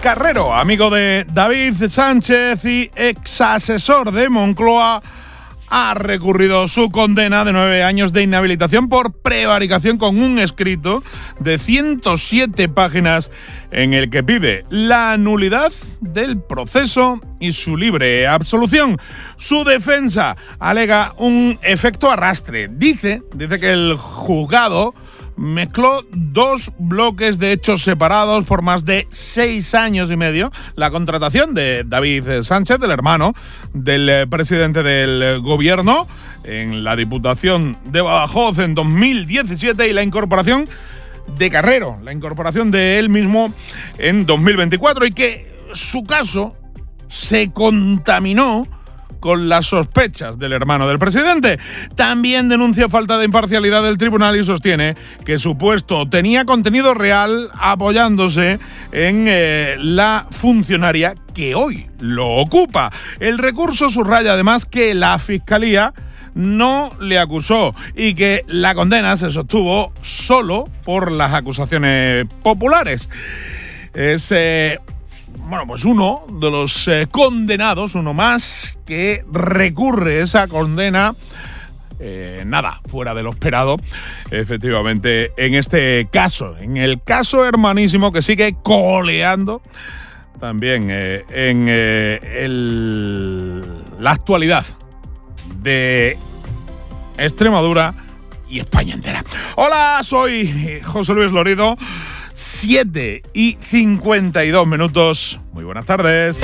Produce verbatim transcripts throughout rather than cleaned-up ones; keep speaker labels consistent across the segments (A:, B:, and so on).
A: Carrero, amigo de David Sánchez y ex asesor de Moncloa, ha recurrido su condena de nueve años de inhabilitación por prevaricación con un escrito de ciento siete páginas en el que pide la nulidad del proceso y su libre absolución. Su defensa alega un efecto arrastre. Dice, dice que el juzgado mezcló dos bloques de hechos separados por más de seis años y medio. La contratación de David Sánchez, del hermano del presidente del gobierno, en la Diputación de Badajoz en dos mil diecisiete, y la incorporación de Carrero, la incorporación de él mismo en dos mil veinticuatro, y que su caso se contaminó con las sospechas del hermano del presidente. También denuncia falta de imparcialidad del tribunal y sostiene que su puesto tenía contenido real apoyándose en eh, la funcionaria que hoy lo ocupa. El recurso subraya además que la Fiscalía no le acusó y que la condena se sostuvo solo por las acusaciones populares. Es eh, bueno, pues uno de los eh, condenados, uno más, que recurre esa condena, eh, nada, fuera de lo esperado, efectivamente, en este caso, en el caso hermanísimo que sigue coleando también eh, en eh, el, la actualidad de Extremadura y España entera. Hola, soy José Luis Lorido. siete y cincuenta y dos minutos. Muy buenas tardes.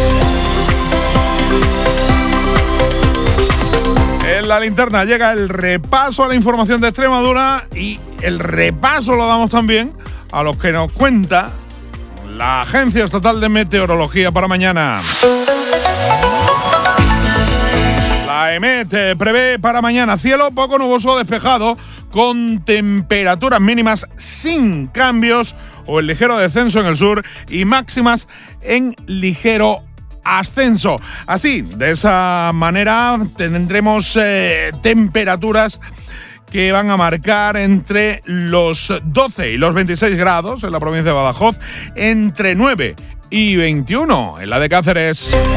A: En la linterna llega el repaso a la información de Extremadura, y el repaso lo damos también a los que nos cuenta la Agencia Estatal de Meteorología para mañana. La EMET prevé para mañana cielo poco nuboso despejado, con temperaturas mínimas sin cambios o en ligero descenso en el sur y máximas en ligero ascenso. Así, de esa manera tendremos eh, temperaturas que van a marcar entre los doce y los veintiséis grados en la provincia de Badajoz, entre nueve y veintiuno en la de Cáceres.